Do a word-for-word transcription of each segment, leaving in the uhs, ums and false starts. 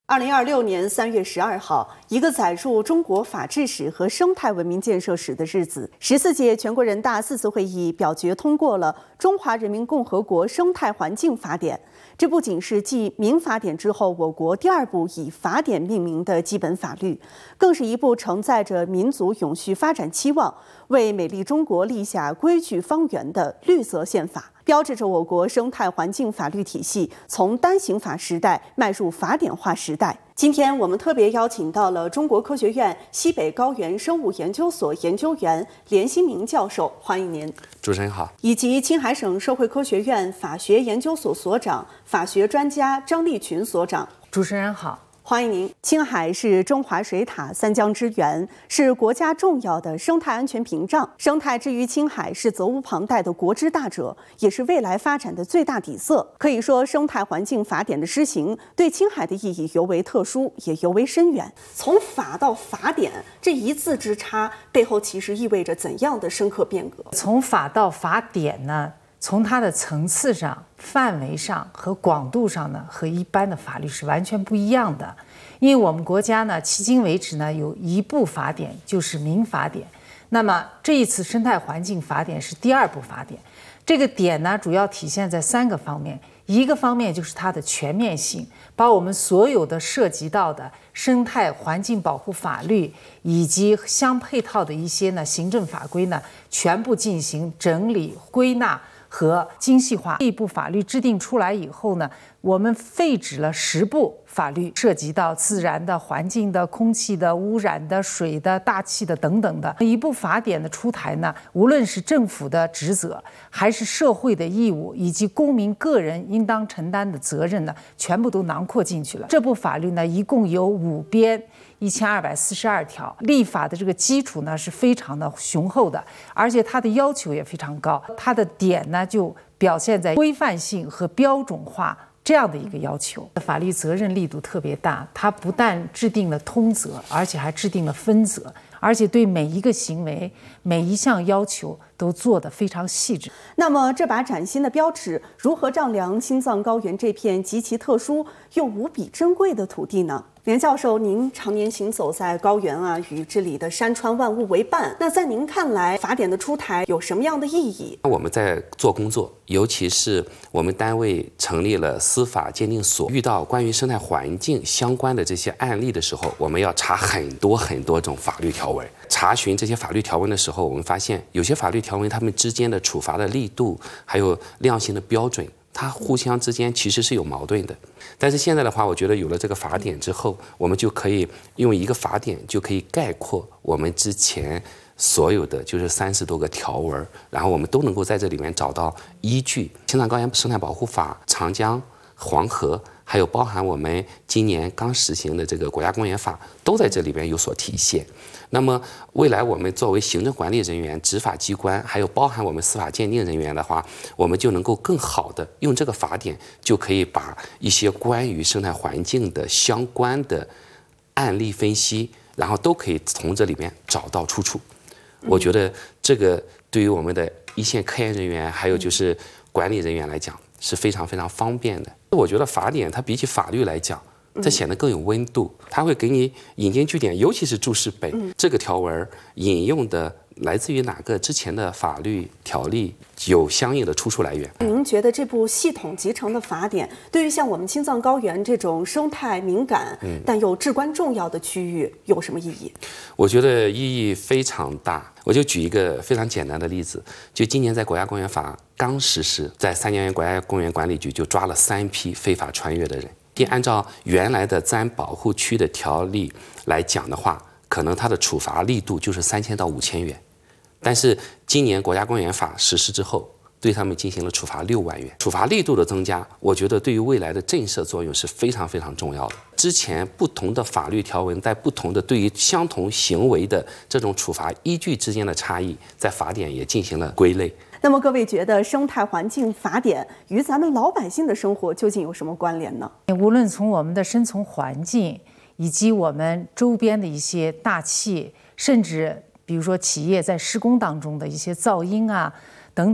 二零二六年三月十二号，一个载入中国法治史和生态文明建设史的日子，十四届全国人大四次会议表决通过了《中华人民共和国生态环境法典》。这不仅是继民法典之后我国第二部以法典命名的基本法律，更是一部承载着民族永续发展期望、为美丽中国立下规矩方圆的绿色宪法，标志着我国生态环境法律体系从单行法时代迈入法典化时代。今天我们特别邀请到了中国科学院西北高原生物研究所研究员连新明教授，欢迎您。 主持人好。 以及青海省社会科学院法学研究所所长、法学专家张立群所长。 主持人好。 欢迎您。青海是中华水塔三江之源，是国家重要的生态安全屏障。生态之于青海是责无旁贷的国之大者，也是未来发展的最大底色。可以说，生态环境法典的施行对青海的意义尤为特殊，也尤为深远。从法到法典这一字之差，背后其实意味着怎样的深刻变革？ 从法到法典呢，从它的层次上、范围上和广度上呢，和一般的法律是完全不一样的。因为我们国家呢，迄今为止呢，有一部法典，就是民法典。那么这一次生态环境法典是第二部法典。这个典呢，主要体现在三个方面。一个方面就是它的全面性，把我们所有的涉及到的生态环境保护法律以及相配套的一些呢行政法规呢，全部进行整理、归纳和精细化。这一部法律制定出来以后呢，我们废止了十部法律，涉及到自然的、环境的、空气的、污染的、水的、大气的等等的。一部法典的出台呢，无论是政府的职责，还是社会的义务，以及公民个人应当承担的责任呢，全部都囊括进去了。这部法律呢，一共有五编。一千二百四十二条，立法的这个基础呢是非常的雄厚的，而且它的要求也非常高。它的点呢就表现在规范性和标准化这样的一个要求。法律责任力度特别大，它不但制定了通则，而且还制定了分则，而且对每一个行为、每一项要求都做得非常细致。 那么这把崭新的标尺如何丈量青藏高原这片极其特殊又无比珍贵的土地呢？连教授，您常年行走在高原啊，与这里的山川万物为伴。那在您看来，法典的出台有什么样的意义？ 我们在做工作，尤其是我们单位成立了司法鉴定所，遇到关于生态环境相关的这些案例的时候，我们要查很多很多种法律条文。查询这些法律条文的时候，我们发现有些法律条文它们之间的处罚的力度，还有量刑的标准，它互相之间其实是有矛盾的。但是现在的话，我觉得有了这个法典之后，我们就可以用一个法典就可以概括我们之前所有的就是三十多个条文，然后我们都能够在这里面找到依据。青藏高原生态保护法、长江、黄河，还有包含我们今年刚实行的这个国家公园法，都在这里边有所体现。那么未来我们作为行政管理人员、执法机关，还有包含我们司法鉴定人员的话，我们就能够更好的用这个法典，就可以把一些关于生态环境的相关的案例分析，然后都可以从这里面找到出处。我觉得这个对于我们的一线科研人员，还有就是管理人员来讲，是非常非常方便的。我觉得法典它比起法律来讲，它显得更有温度，它会给你引经据典，尤其是注释本、嗯、这个条文引用的来自于哪个之前的法律条例，有相应的出处来源。 您觉得这部系统集成的法典对于像我们青藏高原这种生态敏感、嗯、但又至关重要的区域有什么意义？ 我觉得意义非常大。我就举一个非常简单的例子，就今年在国家公园法刚实施，在三江源国家公园管理局就抓了三批非法穿越的人。按照原来的自然保护区的条例来讲的话，可能它的处罚力度就是三千到五千元，但是今年国家公园法实施之后，对他们进行了处罚六万元。处罚力度的增加，我觉得对于未来的震慑作用是非常非常重要的。之前不同的法律条文在不同的对于相同行为的这种处罚依据之间的差异，在法典也进行了归类。 那么各位觉得生态环境法典与咱们老百姓的生活究竟有什么关联呢？ 无论从我们的生存环境，以及我们周边的一些大气，甚至比如说企业在施工当中的一些噪音啊等等，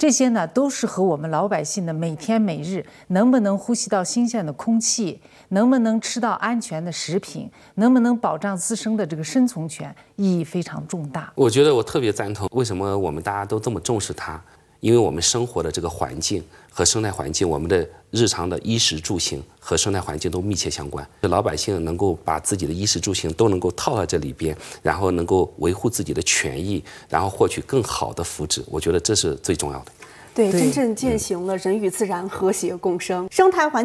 这些呢都是和我们老百姓的每天每日能不能呼吸到新鲜的空气，能不能吃到安全的食品，能不能保障自身的这个生存权，意义非常重大。 我觉得我特别赞同，为什么我们大家都这么重视它？因为我们生活的这个环境和生态环境，我们的日常的衣食住行和生态环境都密切相关。老百姓能够把自己的衣食住行都能够套到这里边，然后能够维护自己的权益，然后获取更好的福祉，我觉得这是最重要的。 对，真正践行了人与自然和谐共生，生态环